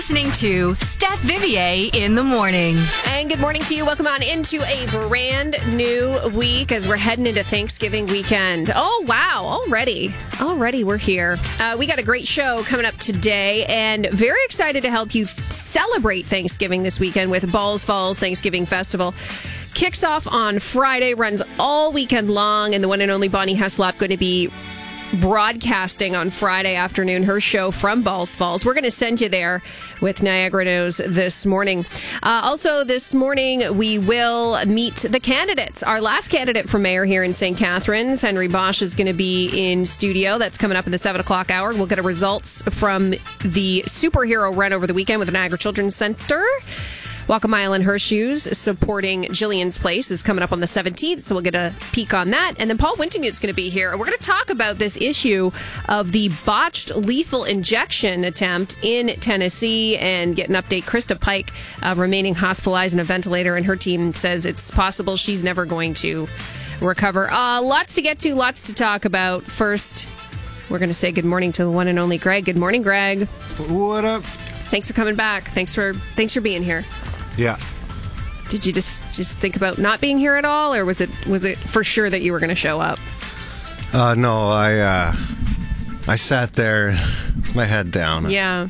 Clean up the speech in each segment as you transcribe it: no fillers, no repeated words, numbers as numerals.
listening to Steph Vivier in the morning. And good morning to you. Welcome on into a brand new week as we're heading into Thanksgiving weekend. Oh, wow. Already we're here. We got a great show coming up today and very excited to help you celebrate Thanksgiving this weekend with Balls Falls Thanksgiving Festival. Kicks off on Friday, runs all weekend long, and the one and only Bonnie Heslop going to be broadcasting on Friday afternoon her show from Balls Falls. We're going to send you there with Niagara News this morning. Also this morning, we will meet the candidates. Our last candidate for mayor here in St. Catharines, Henry Bosch, is going to be in studio. That's coming up in the 7 o'clock hour. We'll get a results from the superhero run over the weekend with the Niagara Children's Centre. Walk a Mile in Her Shoes, supporting Jillian's Place, is coming up on the 17th, so we'll get a peek on that. And then Paul Wintemute's going to be here. We're going to talk about this issue of the botched lethal injection attempt in Tennessee and get an update. Krista Pike remaining hospitalized in a ventilator, and her team says it's possible she's never going to recover. Lots to get to, lots to talk about. First, we're going to say good morning to the one and only Greg. Good morning, Greg. What up? Thanks for coming back. Thanks for being here. Yeah. Did you just think about not being here at all, or was it for sure that you were going to show up? No, I sat there with my head down. Yeah.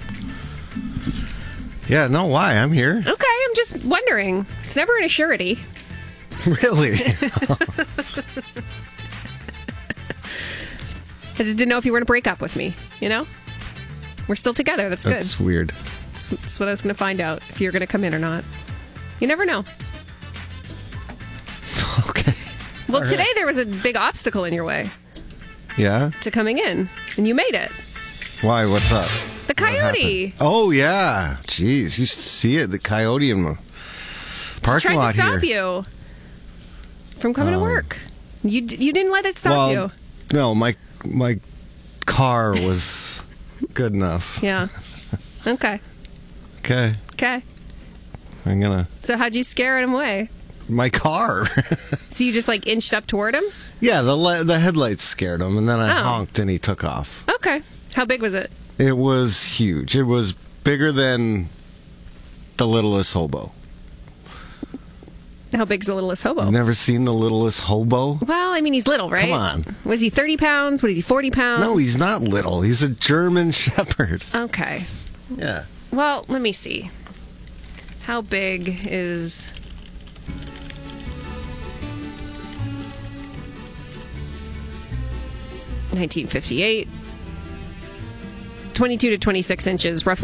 Yeah, no, why? I'm here. Okay, I'm just wondering. It's never an assurity. Really? I just didn't know if you were going to break up with me, you know? We're still together. That's good. That's weird. That's what I was going to find out, if you're going to come in or not. You never know. Okay. Well, All today right. there was a big obstacle in your way Yeah? to coming in, and you made it. Why? What's up? The coyote. Oh, yeah. Jeez, you should see it. The coyote in the parking Tried lot to stop here. you from coming to work. You didn't let it stop you. No, my car was good enough. Yeah. Okay. Okay. I'm gonna... So how'd you scare him away? My car. So you just inched up toward him? Yeah, the headlights scared him, and then I Oh. honked and he took off. Okay. How big was it? It was huge. It was bigger than the Littlest Hobo. How big's the Littlest Hobo? Never seen the Littlest Hobo? Well, I mean, he's little, right? Come on. Was he 30 pounds? Was he 40 pounds? No, he's not little. He's a German Shepherd. Okay. Yeah. Well, let me see. How big is... ...1958? 22 to 26 inches, roughly